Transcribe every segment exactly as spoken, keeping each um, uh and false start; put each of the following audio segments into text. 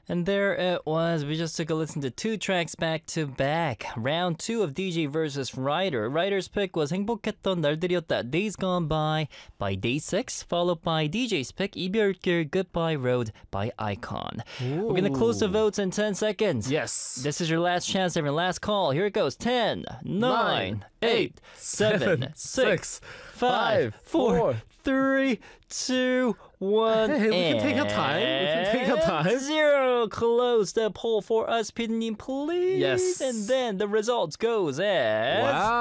And there it was. We just took a listen to two tracks back to back. Round two of D J versus Ryder. Ryder's pick was 행복했던 날들이었다, Days Gone By by Day six, followed by D J's pick 이별길 Goodbye Road by Icon. Ooh. We're going to close the votes in ten seconds. Yes. This is your last chance, everyone. Last call. Here it goes. ten, nine, eight, seven, six, five, four, three, two, one. Hey, we can take our time. We can take our time. Zero. Close the poll for us, 피디님, please. Yes. And then the results goes as...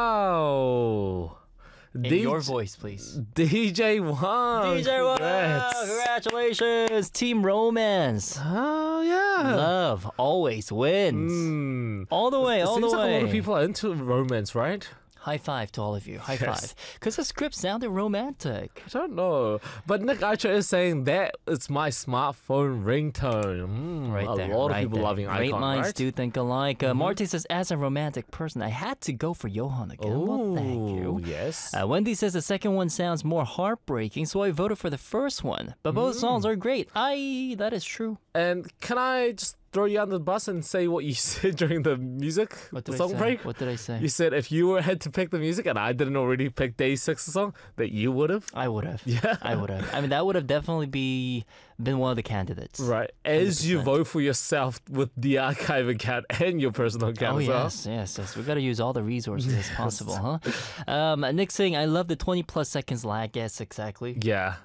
Wow. In D- your voice, please. D J won. D J won. Congrats. Congratulations. Team Romance. Oh, yeah. Love always wins. Mm. All the way, It all seems the like way. a lot of people are into romance, right? High five to all of you. High Yes. five. Because the script sounded romantic. I don't know. But Nick Archer is saying that it's my smartphone ringtone. Mm, Right a there. lot right of people there. loving Great Icon, minds right? do think alike. Uh, mm-hmm. Marty says, as a romantic person, I had to go for Johan again. Well, thank you. Yes. Uh, Wendy says the second one sounds more heartbreaking, so I voted for the first one. But both mm. songs are great. I, that is true. And can I just throw you under the bus and say what you said during the music What the did song I say? break? What did I say? You said if you were had to pick the music and I didn't already pick Day Six song, that you would have. I would have. Yeah, I would have. I mean, that would have definitely be been one of the candidates. Right. As one hundred percent. You vote for yourself with the archive account and your personal account oh, as well. yes, yes, yes. We've got to use all the resources as possible, huh? Um, Nick saying, I love the twenty plus seconds lag. Yes, exactly. Yeah.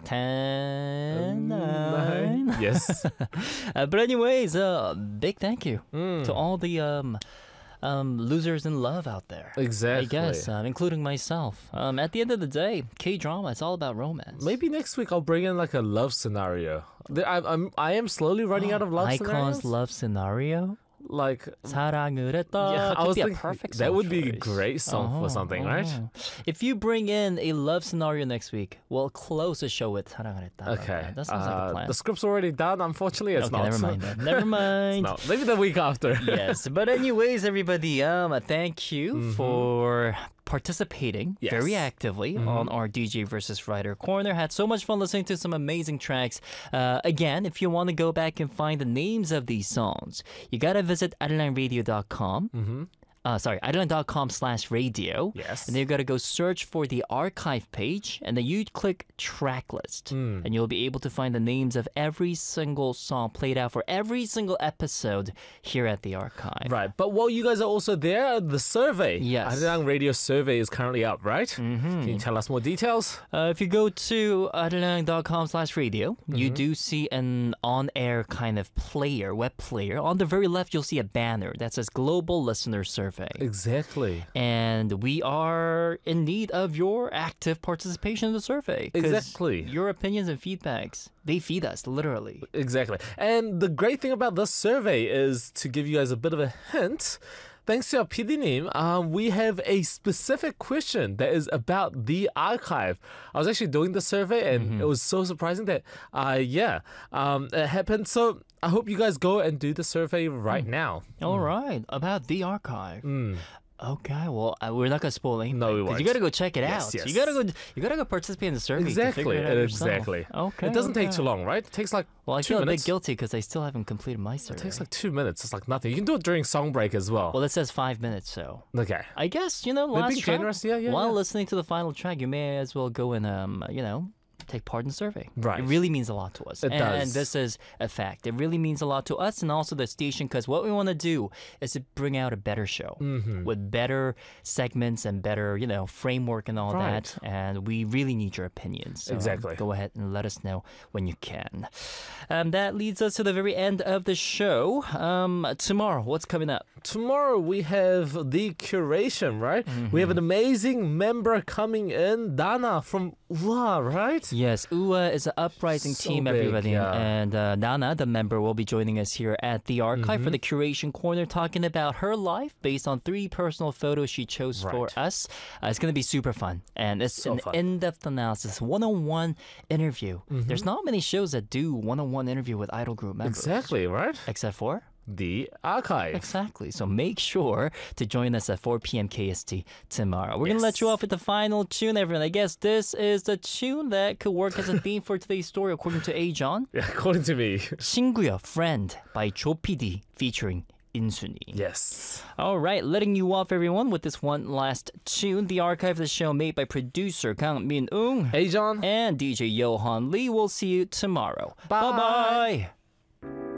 ten, nine. nine. Yes. uh, but anyways, uh, big thank you mm. to all the um, um, losers in love out there. Exactly. I guess, um, including myself. Um, at the end of the day, K-drama, it's all about romance. Maybe next week I'll bring in like a love scenario. I, I'm, I am slowly running out of love Icon's scenarios. love scenario? Like 사랑을 했다. yeah, could I was be thinking a perfect that song would be a choice. great song uh-huh, for something, uh-huh. right? If you bring in a love scenario next week, we'll close the show with 사랑을 했다. Okay, that sounds uh, like a plan. The script's already done. Unfortunately, it's okay, not. never mind. Then. Never mind. No, maybe the week after. Yes, but anyways, everybody, um, thank you mm-hmm. for participating yes. very actively mm-hmm. on our D J versus Ryder Corner. Had so much fun listening to some amazing tracks. Uh, again, if you want to go back and find the names of these songs, you gotta visit adeline radio dot com. Mm-hmm. Uh, sorry, adeline dot com slash radio. Yes. And then you got to go search for the archive page, and then you click track list. Mm. And you'll be able to find the names of every single song played out for every single episode here at the archive. Right. But while you guys are also there, the survey. Yes. Arirang Radio survey is currently up, right? Mm-hmm. Can you tell us more details? Uh, if you go to adelang dot com slash radio, mm-hmm. you do see an on-air kind of player, web player. On the very left, you'll see a banner that says Global Listener Survey. Exactly. And we are in need of your active participation in the survey. Exactly. Your opinions and feedbacks, they feed us, literally. Exactly. And the great thing about this survey is to give you guys a bit of a hint. Thanks to our 피디님, um, we have a specific question that is about the archive. I was actually doing the survey and mm-hmm. it was so surprising that, uh, yeah, um, it happened. So I hope you guys go and do the survey right mm. now. All mm. right, about the archive. Mm. Okay, well, uh, we're not gonna spoil anything. No, we won't. You gotta go check it yes, out. Yes. You gotta go. You gotta go participate in the survey. Exactly. To figure it out exactly. yourself. Okay. It doesn't okay. take too long, right? It takes like well, I two feel minutes. a bit guilty because I still haven't completed my survey. It takes like two minutes. It's like nothing. You can do it during song break as well. Well, it says five minutes, so okay. I guess you know. Last be track, generous. Yeah, yeah. While yeah. listening to the final track, you may as well go and um, you know. take part in the survey. Right. It really means a lot to us. It and, does. And this is a fact. It really means a lot to us and also the station because what we want to do is to bring out a better show mm-hmm. with better segments and better, you know, framework and all right. that. And we really need your opinions. So exactly. Go ahead and let us know when you can. Um, that leads us to the very end of the show. Um, tomorrow, what's coming up? Tomorrow we have the curation, right? Mm-hmm. We have an amazing member coming in, Dana from U A, right? Yes, U A is an uprising so team, big, everybody. yeah. And uh, Nana, the member, will be joining us here at the archive mm-hmm. for the Curation Corner, talking about her life based on three personal photos she chose right. for us. Uh, it's going to be super fun. And it's so an fun. in-depth analysis, one-on-one interview. Mm-hmm. There's not many shows that do one-on-one interview with idol group members. Exactly, right? Except for? the archive. Exactly. So make sure to join us at four p.m. K S T tomorrow. We're going to let you off with the final tune, everyone. I guess this is the tune that could work as a theme for today's story, according to A. John. Yeah, according to me. 친구야, Friend by Joe P D featuring Insuni. Yes. All right, letting you off, everyone, with this one last tune. The archive of the show made by producer Kang Min-ung. Hey, John. And D J Johan Lee. We'll see you tomorrow. Bye. Bye-bye.